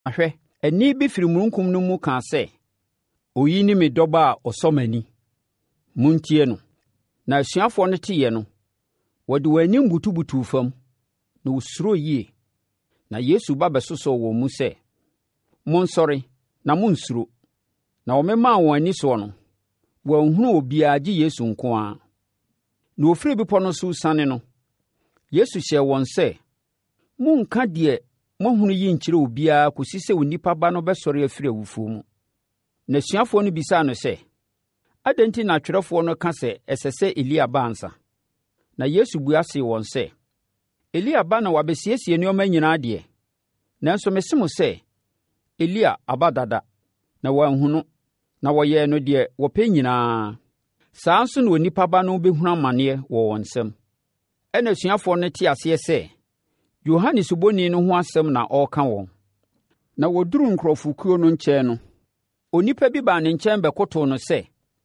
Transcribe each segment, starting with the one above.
Ahwɛ, ani bi firi munkum no mu kaa sɛ, oyi ni me dɔba a ɔsɔ m'ani. Muntie no. Na asuafoɔ no teeɛ no, wɔde wɔn anim butubutuu fam, na wɔsuro yie. Na Yesu ba bɛsosɔɔ wɔn mu sɛ, monsɔre na monsuro. Na wɔmemaa wɔn ani soɔ no, wɔanhunu obiara gye Yesu nko ara. Na wɔfiri bepɔ no so resiane no, Yesu hyɛɛ wɔn sɛ, monnka deɛ moahunu yi nkyerɛ obiara kɔsi sɛ Onipa Ba no bɛsɔre afiri awufoɔ mu. Na asuafoɔ no bisaa no sɛ, adɛn nti na atwerɛfoɔ no ka sɛ ɛsɛ sɛ Elia ba ansa? Na Yesu buasee wɔn sɛ, Elia ba na wabɛsiesie nneɛma nyinaa deɛ. Nanso mese mo sɛ, Elia aba dada, na wɔanhu no, na wɔyɛɛ no deɛ wɔpɛ nyinaa. Saa nso na Onipa Ba no bɛhunu amanneɛ wɔ wɔn nsam. Ɛna asuafoɔ no te aseɛ sɛ, Yohane Suboni no ho asɛm na ɔreka wɔn. Na wɔduru nkurɔfokuo no nkyɛn no, onipa bi baa ne nkyɛn bɛkotoo no sɛ,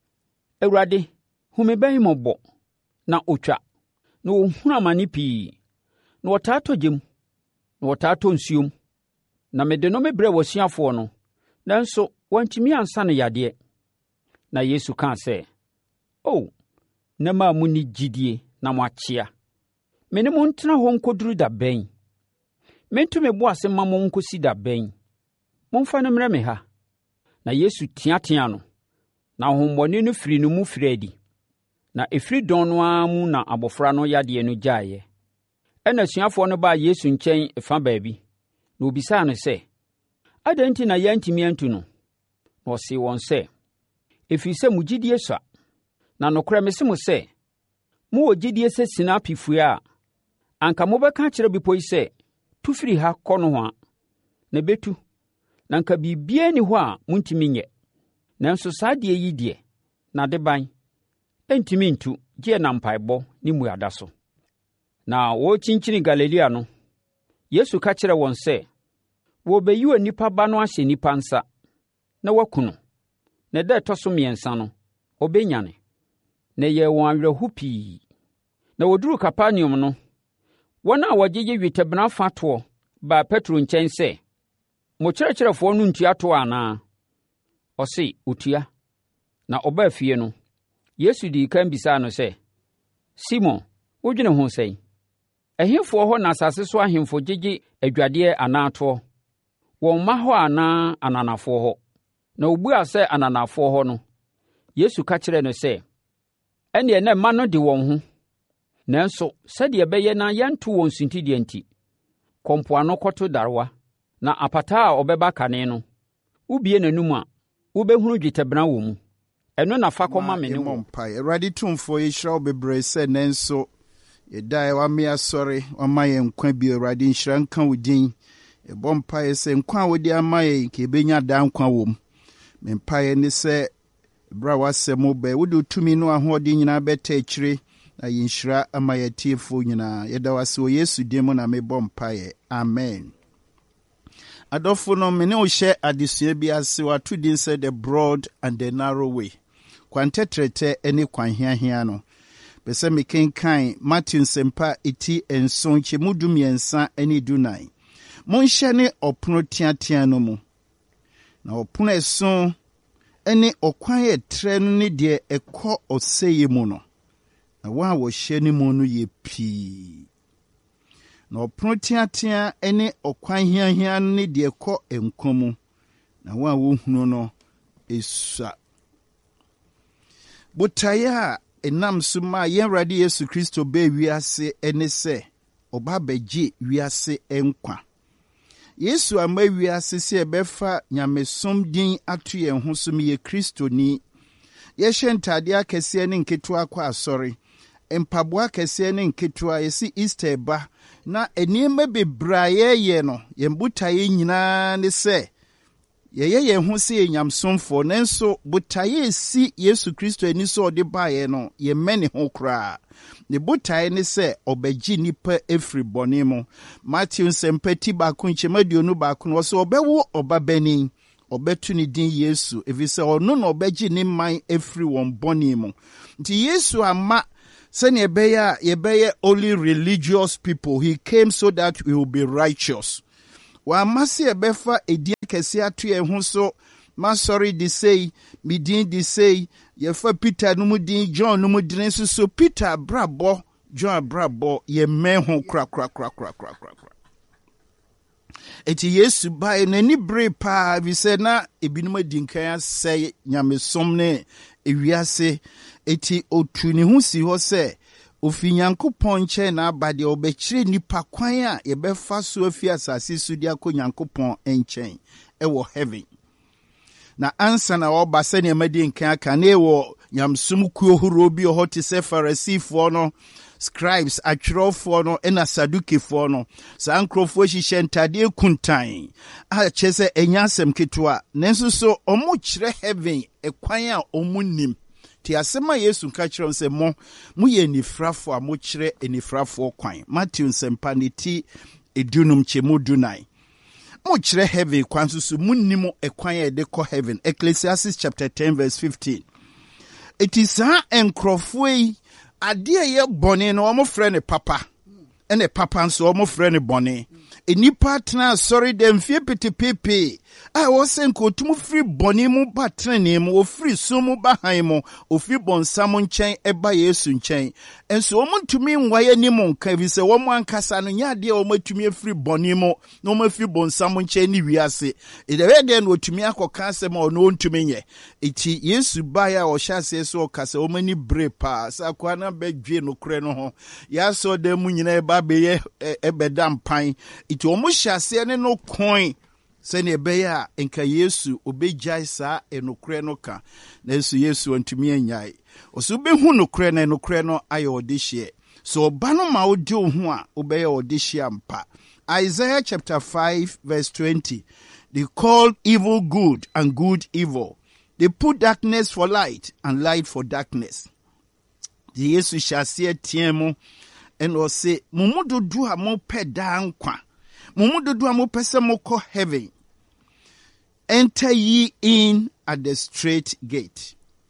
Awurade, hu me bɛn mmɔbɔ, na ɔtwa, na ɔhunu amane pii, na wɔtaa tɔ gyem, na wɔtaa tɔ nsuom, na mede no mebrɛ w'asuafoɔ no, nanso wɔantumi ansa no yadeɛ. Na Yesu kaa sɛ, O, na maa mo ni gyidie na moakyea. Me ne mo ntena hɔ nkɔduru da bɛn? Mentu me bo ase ma mo nkɔsi da bɛn? Momfa no mmrɛ me ha. Na Yesu teatea no, na ahommɔne no firi no mu firi adi. Na ɛfiri dɔn no ara mu na abɔfra no yadeɛ no gyaeɛ. Ɛna asuafoɔ no baa Yesu nkyɛn fa baabi, na obisaa no sɛ, adɛn nti na yɛantumi antu no? Na ɔsee wɔn sɛ, ɛfiri sɛ mo gyidie sua. Na nokorɛ mese mo sɛ, mowɔ gyidie sɛ sina apifue a, anka mobɛka akyerɛ bepɔ yi sɛ, tu firi ha kɔ no ho a, na ɛbɛtu. Na anka biribiara nni hɔ a montumi nyɛ. Nanso saa deɛ yi deɛ, n'ade ban, ɛntumi ntu, gye na mpaebɔ ne mmuada so. Na wɔrekyinkyini Galilea no, Yesu ka kyerɛɛ wɔn sɛ, wɔrebɛyi Onipa Ba no ahyɛ nnipa nsa, na wɔaku no. Na ɛda ɛtɔ so mmiɛnsa no, ɔbɛnyane. Na ɛyɛɛ wɔn awerɛho pii. Na wɔduruu Kapernaum no, wɔn a wɔgyegye dwetɛbena fa toɔ baa Petro nkyɛn sɛ, mo kyerɛkyerɛfoɔ no ntua toɔ anaa? Ɔse, otua. Na ɔbaa fie no, Yesu dii kan bisaa no sɛ, Simon, wodwene ho sɛn? Ɛhefoɔ hɔ na asase so ahemfo gyegye adwadeɛ anaa toɔ? Wɔn mma hɔ anaa ananafoɔ hɔ? Na obuaa sɛ ananafoɔ hɔ no, Yesu ka kyerɛɛ no sɛ, ɛnneɛ na mma no de wɔn ho. Nanso, sɛdeɛ ɛbɛyɛ na yɛnto wɔn suntideɛ nti, kɔ mpoano kɔto darewa, na apataa a ɔbɛba kane no, wobie n'anum a, wobɛhunu dwetɛbena wɔ mu. Ɛno na fa kɔma me ne wo. Awurade tumfoɔ yɛhyira wo bebree sɛ nanso yɛda wame asɔre wama yɛn nkwa bi. Awurade nhyira nka wo din. Yɛbɔ mpaeɛ sɛ nkwa a wode ama yɛn ka yɛbɛnya daa nkwa wɔ mu. Me mpaeɛ ne sɛ ɛberɛ a wasɛm wo bɛɛ wode tumi no ahoɔden nyinaa bɛta akyire na yɛnhyira ama yɛtiefoɔ nyinaa. Yɛda wase wɔ Yesu din mu na mebɔ mpaeɛ. Amen. Adɔfo no, me ne wo hyɛ adesua bi ase wato din sɛ the broad and the narrow way. Kwan tɛtrɛtɛ ne kwan hiahia no. Pɛ sɛ mekenkan Matthew nsɛmpa eti nson nkyɛmu 13:14. Monhyɛ ne ɔpono teatea no mu. Na ɔpono ɛso ne ɔkwan ɛtrɛ no ne deɛ ɛkɔ ɔsɛeɛ mu no. Na wɔn a wɔhyɛ ne mu no yɛ pii. Na ɔpono teatea ne ɔkwan hiahia no ne deɛ ɛkɔ nkwa mu. Na wɔn a wɔhunu no esua. Botaeɛ a ɛnam so ma yɛn Awurade Yesu Kristo bɛɛ wiase ne sɛ ɔba bɛgye wiase nkwa. Yesu ama wiase sɛ ɛbɛfa nyamesom din ato yɛn ho so yɛ Kristoni. Yɛhyɛ ntadeɛ akɛseɛ ne nketewa akɔ asɔre. Mpaboa akɛseɛ ne nketewa yɛsi Easter ba. Na nneɛma bebree a yɛyɛ no, yɛn botaeɛ nyinaa ne sɛ yɛyɛ yɛn ho sɛ yɛ nyamsomfoɔ, nanso botaeɛ si Yesu Kristo ani sɛ ɔde baeɛ no, yɛmmɛ ne ho koraa. Ne botaeɛ ne sɛ ɔbɛgye nnipa ɛfiri bɔne mu. Matthew nsɛmpa ti baako nkyɛmu 21 no, ɔsɛ ɔbɛwo ɔbabanin, ɔbɛto ne din Yesu, ɛfiri sɛ ɔno na ɔbɛgye ne man ɛfiri wɔn bɔne mu. Nti Yesu ama sɛnea yɛbɛyɛ only religious people. He came so that we will be righteous. Wa masi ebefa edi kesi atu ye ho so masori de sei midin de sei ye fa Peter no mu din John no mu din so Peter brabo John brabo ye men ho kra. Eti Yesu ba n'ani bre pa bi se na ebinum adinkan asɛ nyamesom ne ewiase eti otu ne ho si hɔ sɛ ofi Nyankopɔn nkyɛn na abade obɛkyerɛ nipa kwan a yɛbɛfa so afi asase so de akɔ Nyankopɔn nkyɛn ɛwɔ heaven. Na ansa na ɔba sɛ ne madi nkan aka ne wɔ nyamsom kuo horo bi hɔ te sɛ Farisifoɔ no, scribes atwerɛfoɔ no ɛna Sadukifoɔ no. Saa nkurɔfoɔ hyehyɛ ntadeɛ kuntan a kyerɛ sɛ ɛnya asɛm ketewa, nanso so ɔmo kyerɛ heaven ɛkwan a ɔmo nim. Ti asɛm a Yesu ka kyerɛ sɛ mo yɛ nifrafo a mo kyerɛ enifrafoɔ kwan. Matthew nsɛmpa ne ti edunum kyɛmu dunai. Mo kyerɛ heaven kwan so mo nim ɛkwan a ɛde kɔ heaven. Ecclesiastes chapter 10 verse 15. It is saa nkurɔfoɔ yi adeɛ yɛ bɔne no ɔmo frɛ ne papa. Ɛne papa nso ɔmo frɛ ne bɔne. Enipa tena asɔre dɛm fie petepepe a wɔsɛ nkotum firi bɔne mu ba trenee mu ofiri so mu ba han mu ofiri bɔnsam nkyɛn ɛba Yesu nkyɛn. Enso wɔn ntumi nwaye ni mu nka bi sɛ wɔn ankasa no nya adeɛ wɔn atumi afiri bɔne mu na wɔn afiri bɔnsam nkyɛn ni wiase. Ɛdɛbɛ deɛ no otumi akɔka asɛm a ɔno ntumi nyɛ. Eti Yesu ba ya ɔhyɛ ase so ɔkasa wɔn ani bre pa sa kwa na bɛdwe no korɛ no ho. Ya so dɛm mu nyina ɛba bɛyɛ ɛbɛda mpan. Iti omu hyase ne no coin se ne beya enka Yesu obegyae saa enokre no ka na Yesu antumi anyai oso behu nokre na enokre no aye odehye so oba no ma odi ho a obeye odehye ampa. Isaiah chapter 5 verse 20. They called evil good and good evil. They put darkness for light and light for darkness. The Yesu hyase tiemu eno se mumududu a mo peda nkwa. Mumududu amupese moko heaven. Enter ye in at the straight gate.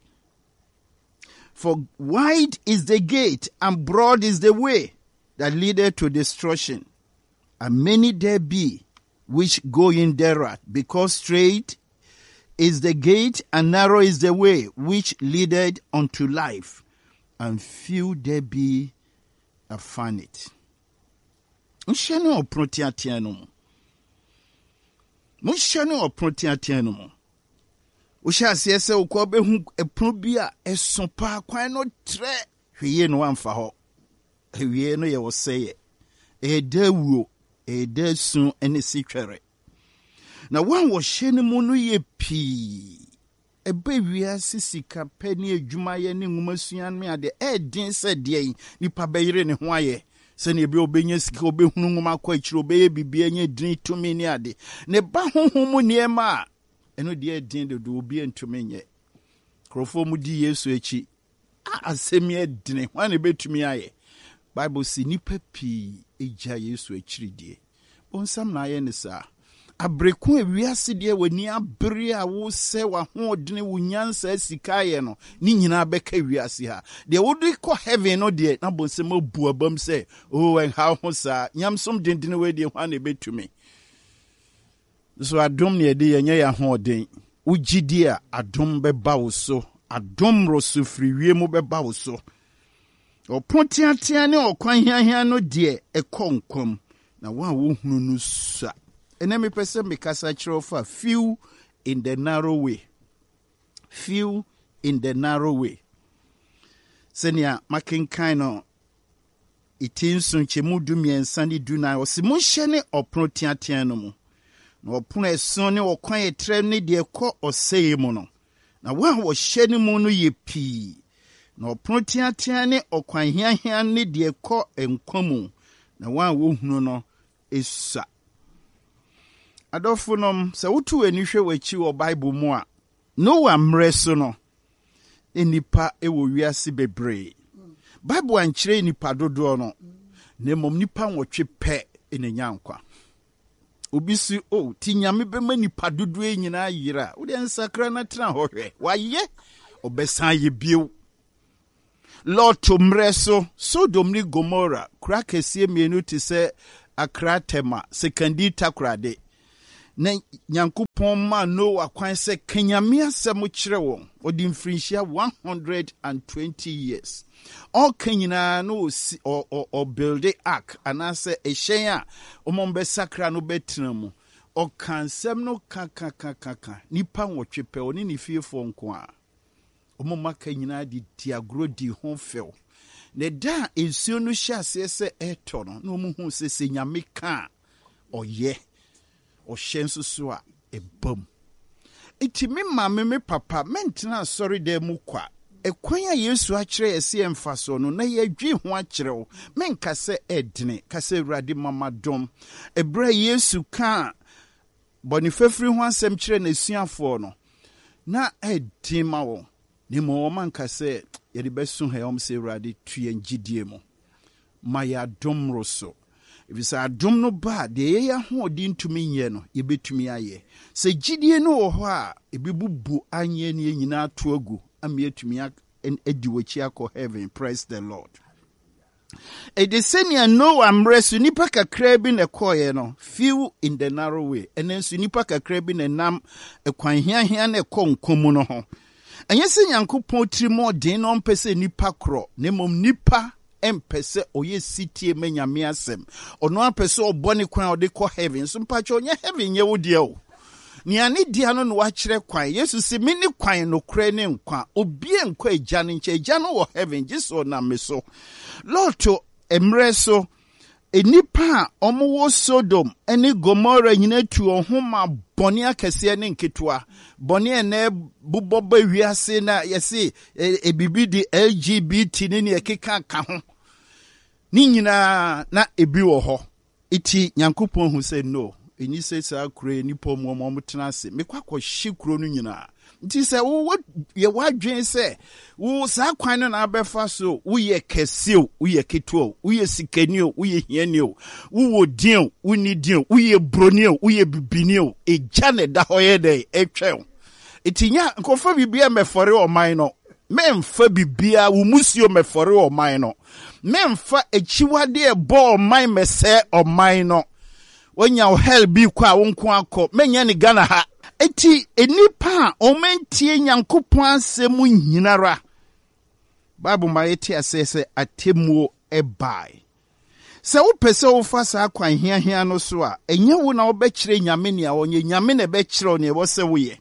For wide is the gate and broad is the way that leadeth to destruction. And many there be which go in thereat, because straight is the gate and narrow is the way which leadeth unto life. And few there be that find it. Nhyɛne ɔprotiatia no mu. Nhyɛne ɔprotiatia no mu. Wohyɛ aseɛ sɛ wokɔ bɛhu ɛpono bi a ɛso pa kwan no trɛ hwee no amfa hɔ. Hwee no yɛ wɔsɛyɛ. Ɛda wuo, ɛda su ɛne sitwɛre. Na wɔn wɔhyɛ no mu no yɛ pii. Ɛbɛ wiase sika pɛ ne adwumayɛ ne nwumasua no ade ɛden sɛ deɛ yi nipa bɛyere ne ho ayɛ. Sani ebe obenya sika obehunu ngoma kwa ichiro obeye bibia nye din tumi ni ade ne ba honhom mu niema eno de din de do obi ntumi nye krofo mu di Yesu echi asemi edine wan e betumi aye Bible si nipa pi eja Yesu echiri die onsam na aye ne sa abreku ewiase de wani abere a wo se wa ho odene wo nyansa sika ye no ni nyina beka wiase ha de wodi kɔ heaven no de na bonsem abu abam se oh en ha ho sa nyamsom dendene we de hwan e betumi so adom ne de yenye ya ho den ugidi a adom beba wo so adom roso friwie mu beba wo so opontiatia ne okwan hiahia no de ekonkom na wa wo hunu no sa. Enemy person because I for few in the narrow way. Few in the narrow way. Senia making kind of it is soon chemudu me and Sandy do now. Simushene or protiatianum. No pune sonny or quiet tremny dear co or say mono. Now one was shedding mono ye pea. No protiatiane or quahian dear co and common. Now one won't no is sa. Adofunom se wotu enihwe wachi wo Bible mu a no wa mreso no enipa ewo wiase bebre Bible ankyere nipa dodo no na mom nipa nwotwe pɛ enenya nkwa obi si ti nyame bema nipa dodo enyina yira wo de nsakra na tena hohwe waye obesan ye bio Lord to mreso Sodom ni Gomora kura kese mienu te se Akratema sekandi takrade na Nyankopɔn ma Noah kwan sɛ kanyame asɛm kyerɛ wɔn. Odi mfirinhyia 120 years. All nyinaa no or build the ark anaasɛ ɛhyɛn a ɔmo bɛsakra no bɛtena mu. Ɔka nsɛm no ka nipa nwɔtwe pɛ ɔne ne fiefoɔ nko a. Ɔmo maka nyinaa di agorɔ di ho fɛw. Ne da nsuo no hyɛ aseɛ sɛ ɛtɔ no na ɔmo hu sɛ nyame ka ɔyɛ ɔhyɛ nso so a ɛbam. Iti me maame me papa mentena asɔre dɛ mu kwa. Ekwan a Yesu akyerɛ yɛse ɛmfa so no na yɛdwi ho akyerɛw. Menka sɛ ɛdene ka sɛ Awurade mama dom. Ɛbrɛ Yesu ka bɔnefafiri ho asɛm kyerɛ n'asuafoɔ no na ɛdin ma wɔn. Ne mo manka sɛ yɛde bɛso ha yɛm sɛ Awurade tu yɛn gyidie mu. Ma yɛ adom ro so. Ebisa adom no ba de yɛyɛ ahoɔden ntumi nyɛ no yɛbɛtumi ayɛ. Sɛ gyidie no wɔ hɔ a ebibubu anyɛ ne nyinaa to agu am yɛtumi adi wɔkyi akɔ heaven. Praise the Lord. Ede senia Noah mresu nipa kakra bi na kɔɛ no few in the narrow way. Ɛnɛ nso nipa kakra bi na nam ɛkwan hia na ɛkɔ nkomu no ho. Ɛnyɛ sɛ Nyankopɔn tiri mu ɔden na ɔmpɛ sɛ nipa korɔ na mmom nipa ɛmpɛ sɛ ɔyɛ sitie ma Nyame asɛm. Ɔno apɛ sɛ ɔbɔ ne kwan ɔde kɔ heaven. So mpakyɛ ɔnyɛ heaven nyɛ wo deɛ o. Niane dia no wakyerɛ kwan. Yesu sɛ me ne kwan no kra ne nkwa. Obie nkwa agya no nkyɛ. Agya no wɔ heaven gye so na me so. Lɔto emre so enipa a ɔmo wɔ Sodom ene Gomora nyina tu ɔho ma bɔne akɛseɛ ne nketewa. Bɔne ene bubɔ ba wiase na yɛse ebibi di LGBT ne ekeka ka ho. Ni nyina na ebi wɔ hɔ. Iti Nyankopɔn hu sɛ no. Eni sɛ saa kure nipa mu ɔmo tena ase. Mekwa kɔhye kuro no nyina. Nti sɛ wo ye wadwen sɛ wo saa kwan no na abɛfa so wo ye kɛse o wo ye ketewa o wo ye sikani o wo ye hiani o wo wo din o wo ni din o wo ye broni o wo ye bibini o egya ne da hɔ yɛ dɛ etwɛn etinya nkɔfa bibia mɛfɔre ɔman no memfa bibia wo musio mɛfɔre ɔman no memfa echiwade ɛbɔ ɔman mɛsɛ ɔman no wonya o hell bi kwa wo nko akɔ menya ne Ghana ha. Eti enipa omentie Nyankopɔn asɛm nyinara. Bible ma yɛte asɛ sɛ atemuo ɛbae. Sɛ wopɛ sɛ wofa saa kwan hia no so a ɛnyɛ wo na wobɛkyerɛ Nyame nea ɔnyɛ. Nyame na ɛbɛkyerɛ ne ɛwɔ sɛ woyɛ.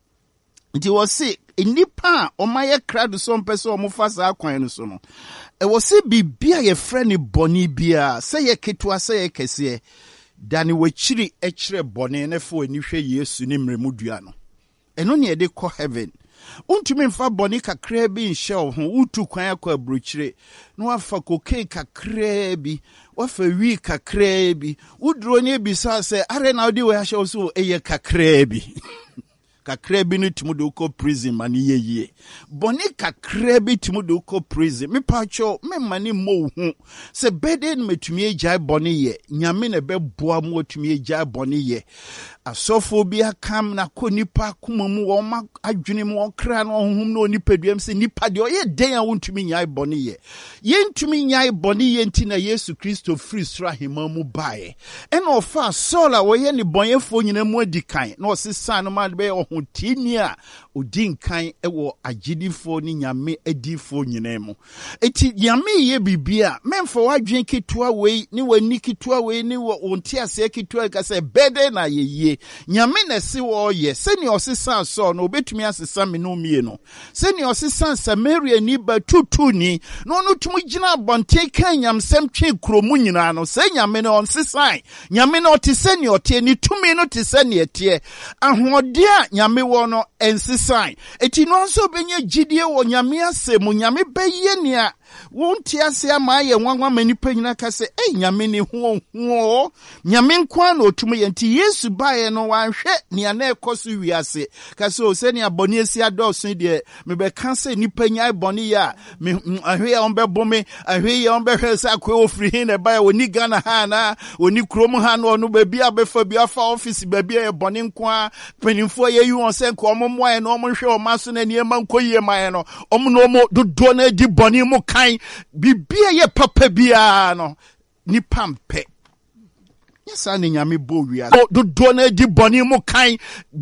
Nti wɔ se enipa a ɔmayɛ krado so mpɛ sɛ ɔmofa saa kwan no so no. Ɛwɔ se bibia yɛfrɛ ne bɔne bia sɛ yɛ ketewa sɛ yɛ kɛseɛ. Dani wachiri echere bone ne fo ani hwe Yesu ne mremudua no. Eno ne yede kɔ heaven. Untumi mfa bone kakra bi nhye wo ho utu kwan akɔ abrochire. No afa cocaine kakra bi, wafa wi kakra bi. Udro ne bi sa se are na odi we ahye wo so eye kakra bi. Kakra bi no tumudo ko prison mani yeye. Bone kakra bi tumudo ko prison. Me pacho me mani mo hu. Se bede metumi agya bone ye. Nyame na be boa mo tumi agya bone ye. Asofo bi akam na ko nipa kuma mu wo ma adwene mu okra no honhom na onipaduam se nipa de oye den a wontumi nyai bone ye. Ye ntumi nyai bone ye nti na Yesu Kristo free sra hema mu bae. Ena ofa Saul a wo ye ne bonyefo nyina mu adikan. Na osesa no ma be tini a odin kan ewo agidifo ni Nyame adifo nyina mu. Eti Nyame ye bibia memfa wadwen ketua wei ni wani ketua wei ni wonti ase ketua ka se bede na ye Nyame na se wo ye se ni osesa so no obetumi asesa me no mie no se ni osesa Samaria ni batutu ni no no tumu gina bonte kan nyamsem twe kromu nyina no se Nyame no onsesan Nyame no te se ni ote ni tumi no te se ni etie ahode a Nyame wo no ensesan eti no nso benye gidie wo Nyame asemu Nyame beye ni a wonti ase ama ye nwanwa manipa nyina ka se Nyame ni ho Nyame nkwa na otumu ye nti Yesu bae no wanhwe ni ana ekoso wiase ka se o se ni abone esi adoso de me be kan se nipa nya bone ya me ahwe ya onbebo me ahwe ya onbehwe se akwa ofiri hin na bae oni Ghana ha na oni krom ha no no ba bia befa bia fa office ba bia ye bone nkwa panimfo ye yi won se nko ommoa no omhwe o maso na niema nkoyie man no omno mo dodo na di bone mu kan bibia ye papa bia no nipa mpe Yes, I nyame bo wi. Do no di boni mu kan